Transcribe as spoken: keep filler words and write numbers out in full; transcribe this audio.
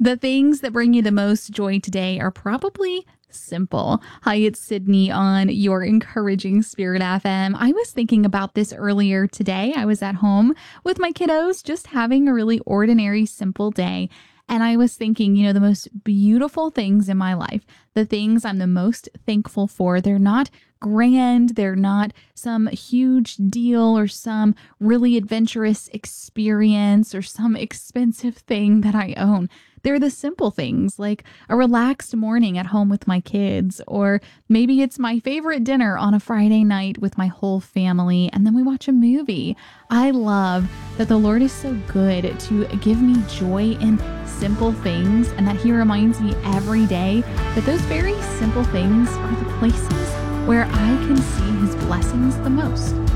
The things that bring you the most joy today are probably simple. Hi, it's Sydney on your Encouraging Spirit F M. I was thinking about this earlier today. I was at home with my kiddos, just having a really ordinary, simple day. And I was thinking, you know, the most beautiful things in my life, the things I'm the most thankful for, they're not grand, they're not some huge deal or some really adventurous experience or some expensive thing that I own. They're the simple things like a relaxed morning at home with my kids, or maybe it's my favorite dinner on a Friday night with my whole family, and then we watch a movie. I love that the Lord is so good to give me joy in simple things, and that He reminds me every day that those very simple things are the places where I can see His blessings the most.